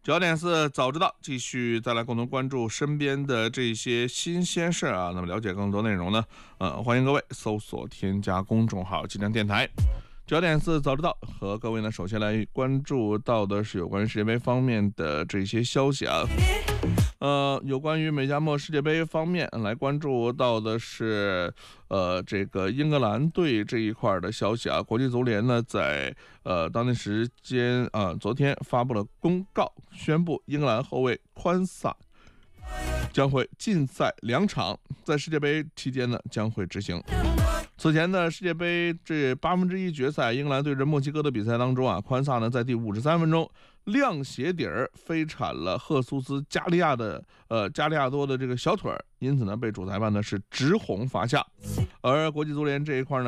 9点4早知道，继续再来共同关注身边的这些新鲜事啊。那么了解更多内容呢，欢迎各位搜索添加公众号“济南电台”。9点4早知道和各位呢，首先来关注到的是有关于世界杯方面的这些消息啊。有关于美加墨世界杯方面来关注到的是，这个英格兰队这一块的消息啊。国际足联呢在当地时间昨天发布了公告，宣布英格兰后卫宽萨将会禁赛2场，在世界杯期间呢将会执行。此前的世界杯这1/8决赛，英格兰对阵墨西哥的比赛当中啊，宽萨呢在第53分钟亮鞋底儿飞铲了赫苏斯加利亚多的这个小腿，因此呢被主裁判呢是直红罚下。而国际足联这一块呢